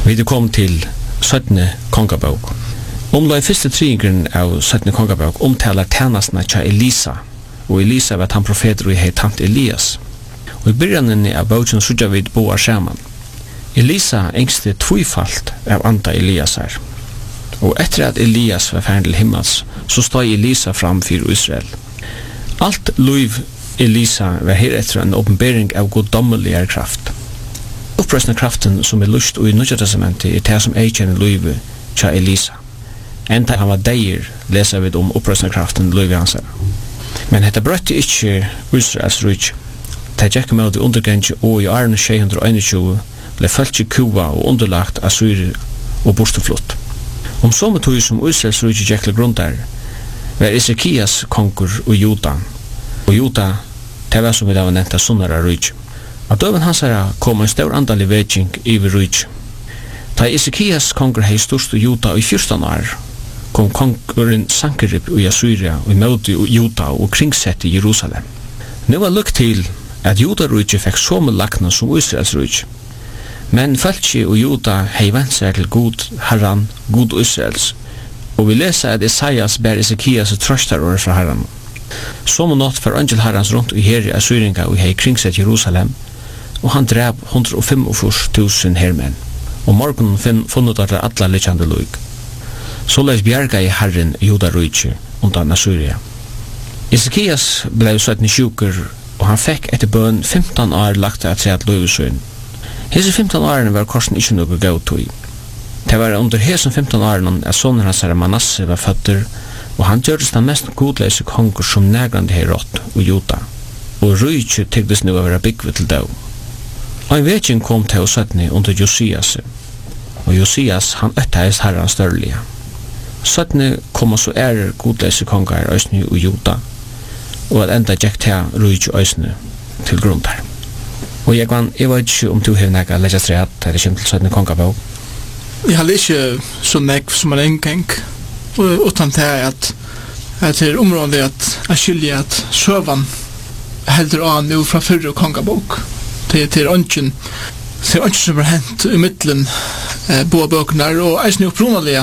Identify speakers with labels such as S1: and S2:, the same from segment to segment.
S1: Vi kom til 17. kongabok. Omlai fyrste triingren av 17. kongabok omtalar tjänastna tja Elisa, og Elisa var han profeter og hei tant Elias. Og i byrjanen av boken sudja vid boar saman. Elisa engste tvifalt av anda Eliasar. Og etter at Elias var ferdig til himmels, så stod Elisa fram for Israel. Alt liv Elisa var her etter en åpenbering av goddommeligere kraft. Opprøsende kraften som lust og i Nødja testamentet det som kjenner livet tja Elisa. Enda han var deir, leser vi om opprøsende kraften livet hans. Men dette brøtte ikke Israels rujt. Det gikk med det undergrengt og i årene 621 ble følt i Kuba og underlagt av Syri og borsteflott. Om samme tog som Israels rujt gikk til grunn der, var Ezekias konkur og Juda. Og Juda, det var som vi da var nevnt av sunnere rujt. Av døven hans kom en stor andalig veging i rujt. Da Ezekias konkur hei størst og Juda i 14 år, kom konkurren Sankerib i Assyria og i møte Juda og kringsett i Jerusalem. Nå var lukk til at Juda-rujt fikk samme lakna som Israels rujt. Men Falchi og Juda hei vant seg til God Herran, God Israels, og vi leser at Isaias ber Ezekias trøstarår fra Herran. Som og natt for angel Herrans rundt i her i Assyringa og hei kringsett Jerusalem, og han drep 145.000 hermenn, og morgenen funnet at alle likjande luk. Så leis bjerga i Herren Juda-rujt undan Assyria. Ezekias ble 17 sjuker, og han fikk etter bøn 15 år lagt at seg at løyvesøyn. Hese 15 årene var korsen ikke noe gautøy. Det var under hese 15 årene at sonen hans Manasse var føtter, og han gjørdes den mest godleise konger som nægrande hei rått og Juda, og rujtje tygdes nu å være byggve til død. Og en vegin kom til å 17 under Josias, og Josias han øtteis herran størlige. 17 kom så godleise konger Øsne og Juda, og at enda gikk til rujtje Øsne til grunn der. Og jeg vet ikke om du har nægget legget treet til det kommer til 17 kongabok.
S2: Jeg har ikke så nægget som en engang, utan til at det er området at jeg skiljer at søvann heldur av nå fra fyrre kongabok til ønsken. Det er ønsken som har hendt i middelen på bøkene, og eisen opprunalige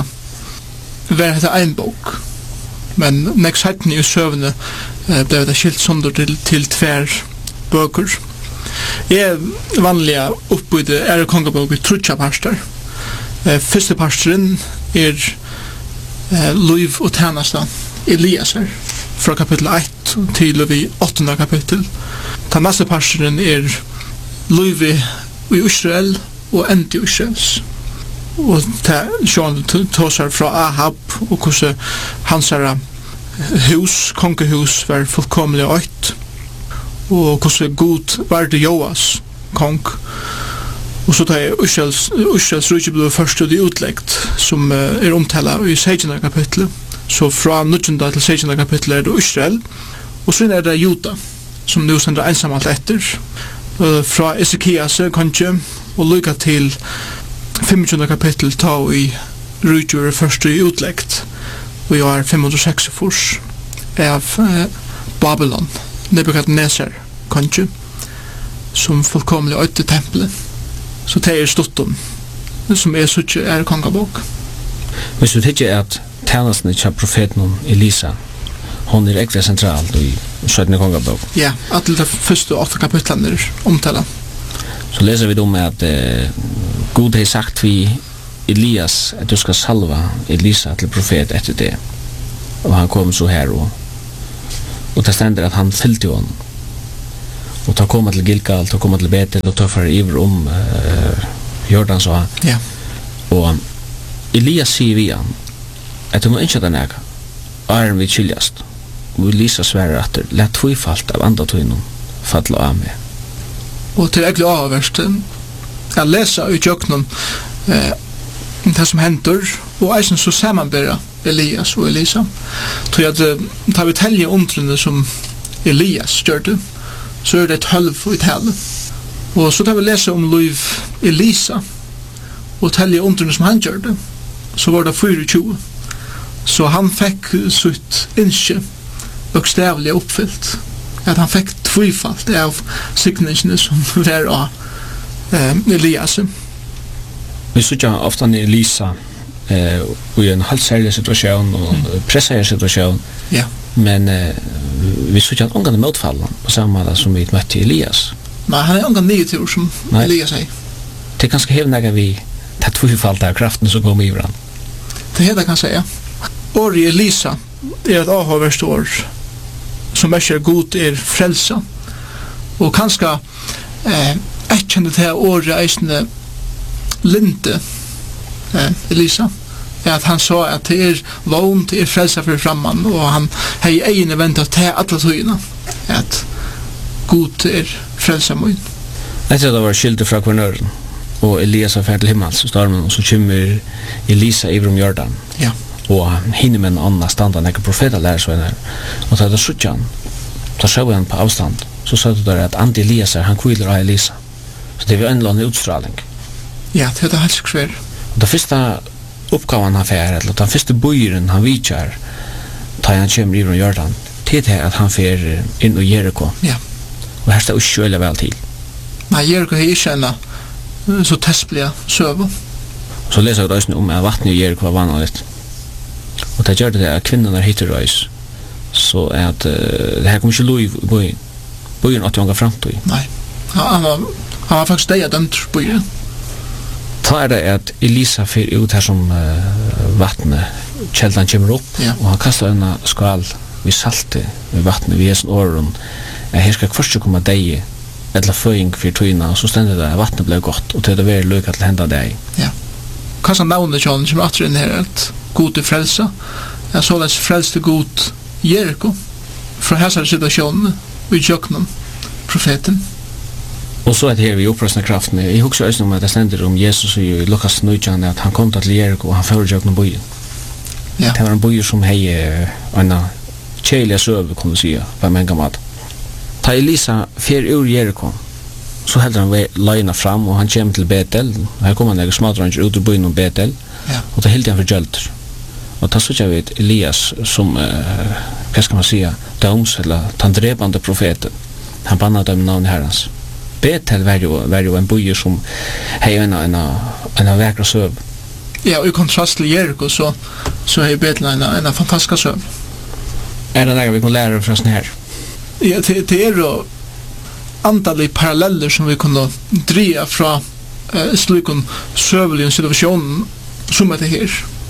S2: var dette en bok. Men nægget seiten i søvnene ble det skilt sonder til tver bøker. Jeg vanliga uppbyggde kongabok i trutja parster. Første parsteren Liv og tjenesta Eliaser fra kapittel 1 til vi 8. kapittel. Den neste parsteren Liv i Israel og endi Israels. Og Sean tåsar fra Ahab og hvordan hans hus, kongehus var fullkomlig øyt. Og hvordan god var det Joas kong. Og så tar Israels rujtje ble først og det utleggt som omtala i 16. kapitlet. Så fra 19. til 16. kapitlet det Israel. Og så det Juda som nu sender ensamalt etter. Fra Ezekias kanskje og lykka til 25. kapittel ta i rujtje først og utleggt. Og jeg 506 fors av Babylon. Nebukadnesar kanskje som fullkomlig øyte tempelet. Så det stuttum som suttje kongabok.
S1: Hvis du tykker at tjenestene til profeten Elisa hon ekvelig sentralt i 17. kongabok.
S2: Ja, at det første 8 kapitlene omtala.
S1: Så leser vi om at God har sagt vi Elias at du skal salva Elisa til profet etter det. Og han kom så her og det stender at han fylte honom. Og ta komma til Gilgal, ta komma til Betel, og ta for iver Jordan så.
S2: Ja.
S1: Og Elias sier vi han at du må ikke den ega. Æren vi skiljast. Og Elisa sverre at det lett tvifalt av andre tøynen fattla av meg.
S2: Og til egentlig avverst jeg leser i tjøkkenen det som henter, og eisen så sammanbæra Elias og Elisa. Tror at ta vi telje undrene som Elias gjør det, så det et halv i tale. Og så tar vi lese om Liv Elisa, og telje undrene som han gjør det, så var det 24. Så han fikk sitt innskje bokstavlig oppfyllt. At han fikk tvifalt av signingsene som var av Elias.
S1: Vi sitter ofta i Elisa i en halvt særlig situasjon og pressar situasjon.
S2: Ja.
S1: Men vi sitter en omgående motfall på samme måte som vi møtte Elias.
S2: Nei, han er omgående nye tur som Elias er.
S1: Det er ganske hevnega vi tar tvifalt av kraften som kommer i hverandre.
S2: Det heter kan säga. År i Elisa är ett avhåverst år som är god är frälsa. Och kanske ett kände det här året eisne Linte Elisa är att han sa att det är vån till frälsa för framman och han har i egen väntat till alla tøyna att god är frälsa mun.
S1: Jag tror det var skilt fra kvarnøren og Elias var färd til himmels og stormen og så kommer Elisa i Jordan.
S2: Ja.
S1: Og hinner med en annen stand han ikke profeter lærer så henne. Og da sutt han, da så han på avstand, så sa det der at Andi Elias han kviler av Elisa. Så det var en eller annen utstraling.
S2: Ja, det er helt skjør.
S1: Og det første oppgaven han fer, eller den første bøyren han vidtjer, da han kommer i Jordan, til at han fer inn i Jericho.
S2: Ja.
S1: Og her står ikke veldig vel til.
S2: Nei, Jericho er ikke en så testbliga søve.
S1: Så leser jeg røysen om at vattnet i Jericho var vanligt. Og det gjør det at kvinnerna hittar røys. Så at det her kommer ikke lov i bøyen. Bøyen åtte han framtid.
S2: Nei, han var faktisk det dømt bøyen.
S1: Ta er det at Elisa fyrer ut her som vattnet, kjeldan kommer opp,
S2: ja.
S1: Og han kastar en skal vi salte i vattnet, vi er sånn åren, her skal først komme deg eller føying for tøyna, og så stender det at vattnet ble godt, og til det være lykke til å hende deg.
S2: Ja. Kanskje navnet kjønnen som atter inn her, at god til frelsa, er således frelste god Jericho, fra hæsare situasjonen, og i kjøkkenen, profeten.
S1: Og så er det her vi opprøsende kraften. Jeg husker også om at det stender om Jesus i Lukas 9, at han kom til Jericho, og han fører kjøkkenen bøyen.
S2: Ja.
S1: Det var en bøyer som hei en kjeilig søve, kan du si, på en mange måte. Ta Elisa fer ur Jericho, så heldur han løgna fram, og han kommer til Betel. Her kommer han smadranger ut ur byen om Betel,
S2: ja.
S1: Og det heldur han for gjølter. Og ta så vi Elias som, hva skal man säga, doms, eller den drepande profeten. Han bannar dem navn herrens. Betel var jo en bøyer som hei en vekra søv.
S2: Ja, og i kontrast til Jericho, så hei Betel en fantastisk søv.
S1: Er det vi kan lære fra sånn her?
S2: Ja, det er jo antallige paralleller som vi kunne dreie fra slikon søvelige situasjonen som er det her.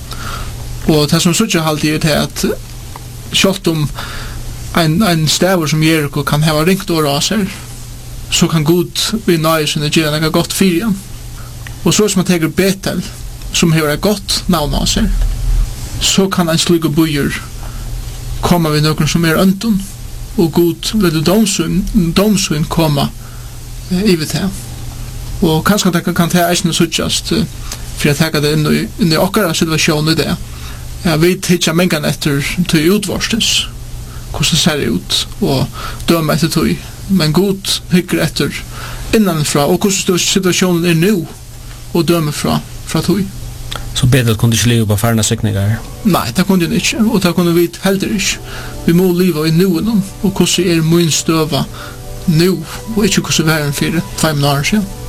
S2: Og det som sutja alltid er til at selv om en stavur som Jericho kan hava ringt år av seg, så kan Gud vi nøye sinne gjøre noe godt fyrir igjen. Og så som man teker Betel, som har et godt navn av seg, så kan en slik bøyer komme ved noen som er øntun, og Gud vil domsyn komme i vidt her. Og kanskje det kan ta eisne suttjast for jeg tenker det inn i okkara situasjon i det. Ja, vi tidsja mengan etter til utvarstes, hvordan det ser ut, og døme etter tøy. Men Gud hykker etter innanfra, og hvordan situasjonen er nu, og døme fra tøy.
S1: Så Betel kunne ikke leve på færne sikninger?
S2: Nei, det kunne han ikke, og det kunne vi heller ikke. Vi må leve i nuen, og hvordan er min støva nu, og ikke hvordan vi er en 4-5 år siden.